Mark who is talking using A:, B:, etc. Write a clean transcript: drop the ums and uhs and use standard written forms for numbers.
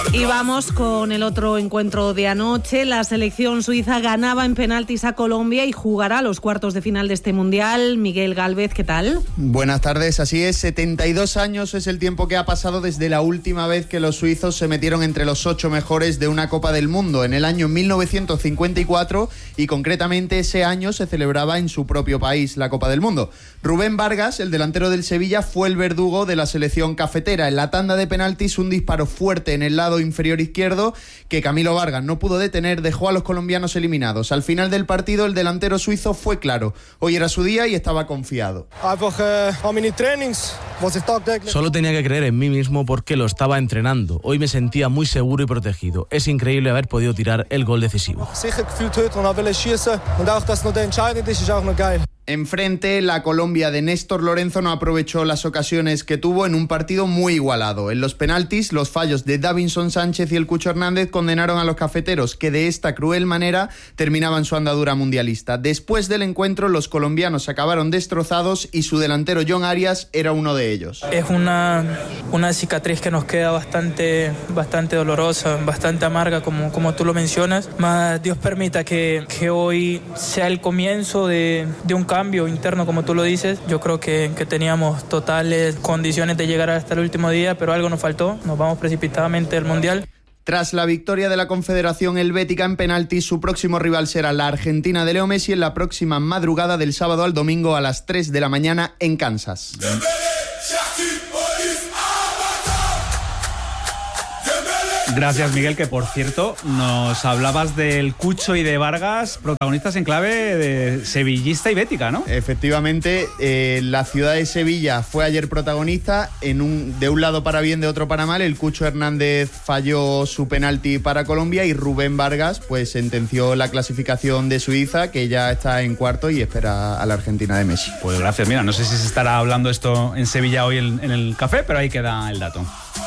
A: Y vamos con el otro encuentro de anoche. La selección suiza ganaba en penaltis a Colombia y jugará los cuartos de final de este Mundial. Miguel Gálvez, ¿qué tal?
B: Buenas tardes, así es. 72 años es el tiempo que ha pasado desde la última vez que los suizos se metieron entre los 8 mejores de una Copa del Mundo, en el año 1954, y concretamente ese año se celebraba en su propio país la Copa del Mundo. Rubén Vargas, el delantero del Sevilla, fue el verdugo de la selección cafetera. En la tanda de penaltis, un disparo fuerte en el lado inferior izquierdo que Camilo Vargas no pudo detener dejó a los colombianos eliminados. Al final del partido, el delantero suizo fue claro. Hoy era su día y estaba confiado.
C: Solo tenía que creer en mí mismo porque lo estaba entrenando. Hoy me sentía muy seguro y protegido. Es increíble haber podido tirar el gol decisivo.
B: Enfrente, la Colombia de Néstor Lorenzo no aprovechó las ocasiones que tuvo en un partido muy igualado. En los penaltis, los fallos de Davinson Sánchez y el Cucho Hernández condenaron a los cafeteros, que de esta cruel manera terminaban su andadura mundialista. Después del encuentro, los colombianos acabaron destrozados y su delantero John Arias era uno de ellos.
D: Es una cicatriz que nos queda bastante dolorosa, bastante amarga, como tú lo mencionas. Mas Dios permita que hoy sea el comienzo de un cambio interno, como tú lo dices. Yo creo que teníamos totales condiciones de llegar hasta el último día, pero algo nos faltó. Nos vamos precipitadamente al Mundial.
B: Tras la victoria de la Confederación Helvética en penaltis, su próximo rival será la Argentina de Leo Messi en la próxima madrugada del sábado al domingo a las 3 de la mañana en Kansas.
E: Gracias, Miguel, que por cierto nos hablabas del Cucho y de Vargas, protagonistas en clave de sevillista y bética, ¿no?
B: Efectivamente, la ciudad de Sevilla fue ayer protagonista, de un lado para bien, de otro para mal. El Cucho Hernández falló su penalti para Colombia y Rubén Vargas pues sentenció la clasificación de Suiza, que ya está en cuarto y espera a la Argentina de Messi.
E: Pues gracias, mira, no sé si se estará hablando esto en Sevilla hoy en el café, pero ahí queda el dato.